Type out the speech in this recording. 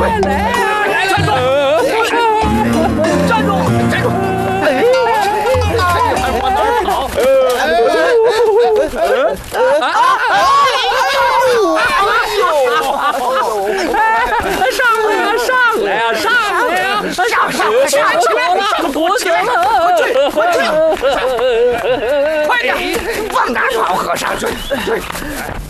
站住！站住！站住！往哪儿跑？上来呀！上来呀！上来呀！上起来！躲起来！快点！往哪跑，和尚追！